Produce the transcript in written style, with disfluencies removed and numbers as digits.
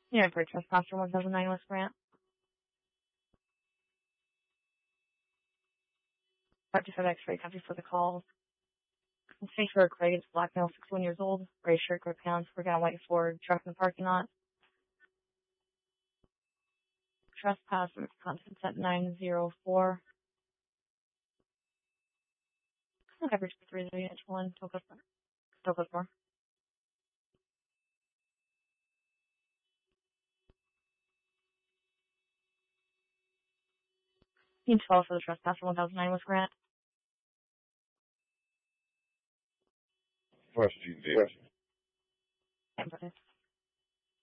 Yeah, for trespasser 1009 West Grant. Dr. for the X-ray, copy for the call. State for Craig, it's black male, 61 years old, gray shirt, gray pants, working on white Ford, truck in the parking lot. Trespass, contents at 904. Coverage for 301, Tocos 4. Team 12 for the trespasser 1009 West Grant. West GD. Amber.